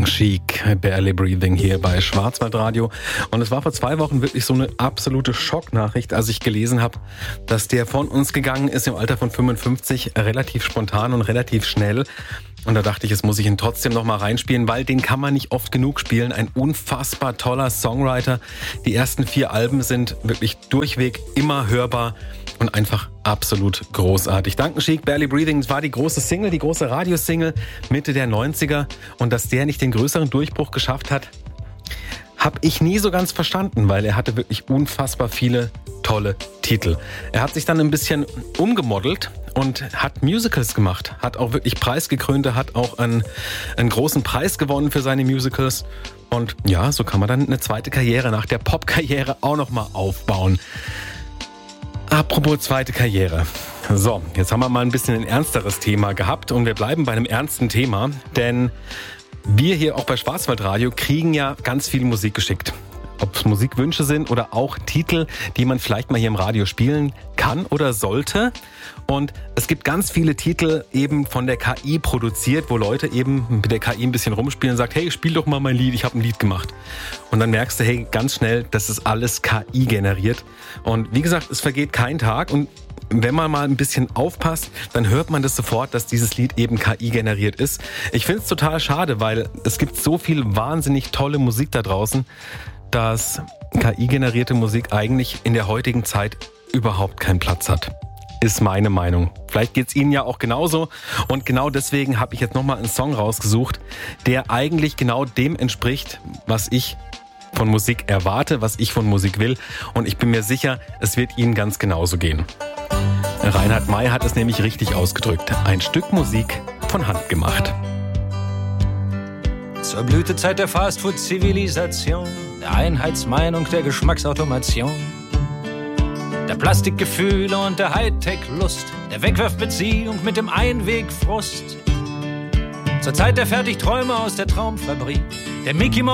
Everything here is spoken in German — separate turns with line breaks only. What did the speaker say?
Chic, Barely Breathing hier bei Schwarzwaldradio. Und es war vor 2 Wochen wirklich so eine absolute Schocknachricht, als ich gelesen habe, dass der von uns gegangen ist im Alter von 55, relativ spontan und relativ schnell. Und da dachte ich, jetzt muss ich ihn trotzdem noch mal reinspielen, weil den kann man nicht oft genug spielen. Ein unfassbar toller Songwriter. Die ersten 4 Alben sind wirklich durchweg immer hörbar und einfach absolut großartig. Danken Chic, Barely Breathing, das war die große Single, die große Radiosingle Mitte der 90er. Und dass der nicht den größeren Durchbruch geschafft hat, habe ich nie so ganz verstanden, weil er hatte wirklich unfassbar viele tolle Titel. Er hat sich dann ein bisschen umgemodelt und hat Musicals gemacht, hat auch wirklich preisgekrönte, hat auch einen großen Preis gewonnen für seine Musicals. Und ja, so kann man dann eine zweite Karriere nach der Popkarriere auch nochmal aufbauen. Apropos zweite Karriere. So, jetzt haben wir mal ein bisschen ein ernsteres Thema gehabt und wir bleiben bei einem ernsten Thema, denn wir hier auch bei Schwarzwaldradio kriegen ja ganz viel Musik geschickt. Ob es Musikwünsche sind oder auch Titel, die man vielleicht mal hier im Radio spielen kann oder sollte. Und es gibt ganz viele Titel eben von der KI produziert, wo Leute eben mit der KI ein bisschen rumspielen und sagt, hey, spiel doch mal mein Lied, ich habe ein Lied gemacht. Und dann merkst du, hey, ganz schnell, das ist alles KI generiert. Und wie gesagt, es vergeht kein Tag und wenn man mal ein bisschen aufpasst, dann hört man das sofort, dass dieses Lied eben KI generiert ist. Ich finde es total schade, weil es gibt so viel wahnsinnig tolle Musik da draußen, dass KI-generierte Musik eigentlich in der heutigen Zeit überhaupt keinen Platz hat. Ist meine Meinung. Vielleicht geht's Ihnen ja auch genauso. Und genau deswegen habe ich jetzt nochmal einen Song rausgesucht, der eigentlich genau dem entspricht, was ich von Musik erwarte, was ich von Musik will. Und ich bin mir sicher, es wird Ihnen ganz genauso gehen. Reinhard May hat es nämlich richtig ausgedrückt. Ein Stück Musik von Hand gemacht.
Zur Blütezeit der Fastfood-Zivilisation, der Einheitsmeinung, der Geschmacksautomation, der Plastikgefühle und der Hightech-Lust, der Wegwerfbeziehung mit dem Einwegfrust. Zur Zeit der Fertigträume aus der Traumfabrik, der Mickey Mouse